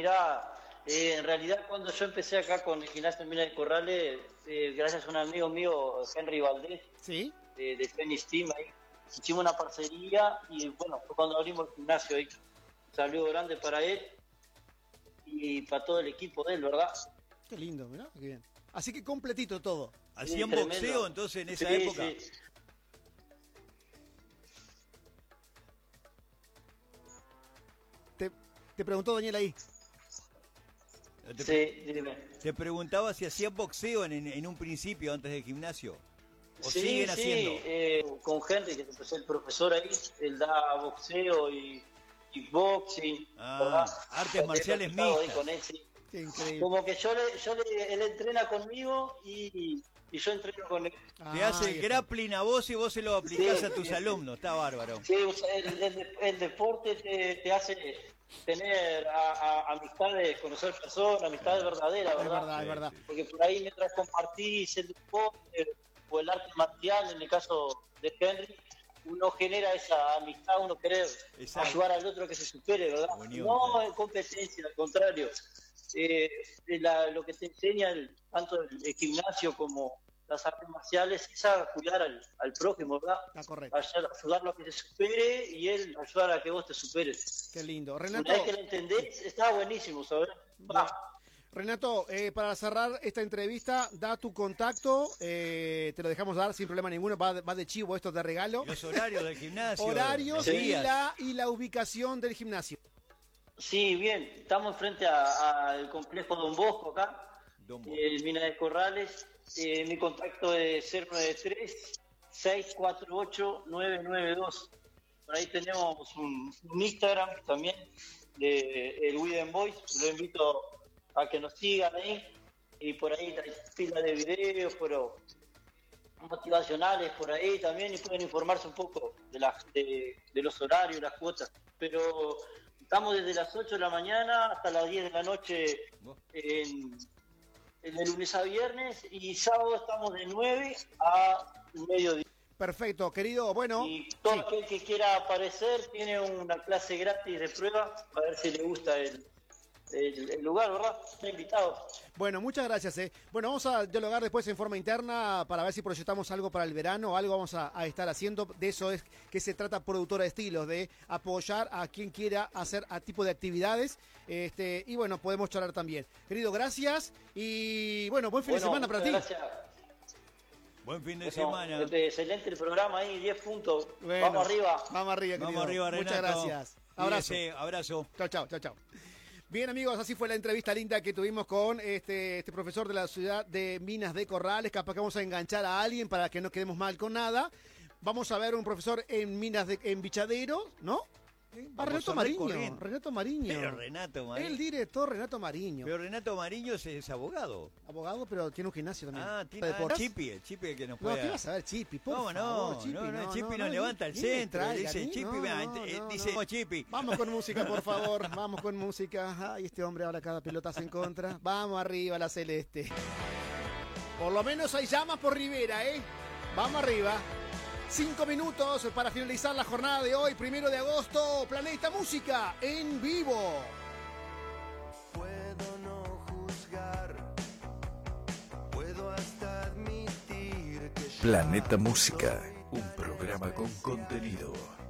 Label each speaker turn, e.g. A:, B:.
A: mirá, en realidad cuando yo empecé acá con el gimnasio en Minas de Corrales, gracias a un amigo mío, Henry Valdés,
B: ¿Sí?
A: de Tennis Team, ahí, hicimos una parcería y bueno, fue cuando abrimos el gimnasio ahí. Un saludo grande para él y para todo el equipo de él, ¿verdad?
B: Qué lindo, mirá, qué bien. Así que completito todo.
C: ¿Hacían
A: Sí,
C: boxeo
A: tremendo.
C: entonces en esa
A: Sí,
C: época?
A: sí.
B: Te preguntó Daniel ahí.
A: Sí, dime.
C: Te preguntaba si hacían boxeo en un principio antes del gimnasio. ¿O
A: Sí,
C: siguen haciendo?
A: Con Henry, que es el profesor ahí, él da boxeo y boxing.
C: Ah, artes marciales
A: Ahí
C: mixtas.
A: con él, sí.
B: Qué increíble.
A: Como que él entrena conmigo y yo entreno con él.
C: Te hace
B: ahí
C: el
B: está.
C: grappling a vos y vos se lo aplicás
A: Sí,
C: a tus
A: sí,
C: alumnos. Está bárbaro.
A: Sí, o sea, el deporte te hace tener amistades, conocer personas, amistades verdaderas,
B: Es
A: ¿verdad?
B: verdad, es
C: Sí,
B: verdad.
C: sí.
A: Porque por ahí mientras compartís el deporte o el arte marcial, en el caso de Henry, uno genera esa amistad, uno querer
C: Exacto.
A: ayudar al otro a que se supere, ¿verdad?
C: Unión,
A: No
C: claro.
A: en competencia, al contrario. Lo que te enseña tanto el gimnasio como las artes marciales es a cuidar al prójimo, ¿verdad?
B: Está correcto.
A: Ayudarlo a que se supere y él ayudar a que vos te superes.
B: Qué lindo.
A: Una
B: Renato,
A: vez que lo entendés, está buenísimo, ¿sabes? Va.
B: Renato, para cerrar esta entrevista, da tu contacto, te lo dejamos dar sin problema ninguno, va de chivo esto de regalo.
C: Los horarios del gimnasio.
B: Horarios
C: los
B: y
C: días.
B: la ubicación del gimnasio.
A: Sí, bien, estamos frente al complejo Don Bosco acá,
C: Don Bosco.
A: el Minas de Corrales. Mi contacto es 093-648-992. Por ahí tenemos un Instagram también de el Widen Boys. Lo invito a que nos sigan ahí. Y por ahí hay pila de videos, pero motivacionales por ahí también, y pueden informarse un poco de los horarios, las cuotas. Pero estamos desde las 8 de la mañana hasta las 10 de la noche de lunes a viernes, y sábado estamos de 9 a mediodía.
B: Perfecto, querido. Bueno,
A: Y todo
B: sí.
A: aquel que quiera aparecer tiene una clase gratis de prueba, a ver si le gusta el lugar, ¿verdad? Está invitado.
B: Bueno, muchas gracias. Bueno, vamos a dialogar después en forma interna para ver si proyectamos algo para el verano, algo vamos a estar haciendo. De eso es que se trata Productora de Estilos, de apoyar a quien quiera hacer a tipo de actividades. Y bueno, podemos charlar también. Querido, gracias. Y bueno, buen fin de semana para ti.
A: Gracias.
C: Buen fin de
A: Bueno,
C: semana.
A: excelente el programa ahí, 10 puntos.
B: Bueno,
A: Vamos arriba.
B: Vamos arriba, querido.
C: Vamos arriba, Renato.
B: Muchas gracias. Abrazo.
C: Cuídese, abrazo.
B: Chao, chao, chao, chao. Bien, amigos, así fue la entrevista linda que tuvimos con este profesor de la ciudad de Minas de Corrales. Capaz que vamos a enganchar a alguien para que no quedemos mal con nada. Vamos a ver un profesor en Bichadero, ¿no? Renato Mariño. Renato Mariño.
C: Pero Renato Mariño.
B: El director Renato Mariño.
C: Pero Renato Mariño es abogado.
B: Abogado, pero tiene un gimnasio también.
C: Ah, tiene
B: ¿Deportes?
C: Chipi, el Chipi que nos
B: No,
C: puede.
B: ¿qué vas a ver, Chipi? Por
C: ¿Cómo
B: favor,
C: no?
B: Chipi,
C: Chipi nos levanta el
B: ni me
C: centro.
B: traiga,
C: Dice
B: ni-
C: Chipi,
B: no,
C: vea,
B: no,
C: dice
B: no.
C: Chipi.
B: Vamos con música, por favor. Vamos con música. Ay, este hombre ahora cada pelotazo en contra. Vamos arriba, la celeste. Por lo menos hay llamas por Rivera, ¿eh? Vamos arriba. 5 minutos para finalizar la jornada de hoy, 1 de agosto. Planeta Música en vivo.
D: Puedo no juzgar, puedo hasta admitir que
E: Planeta Música, un programa con contenido.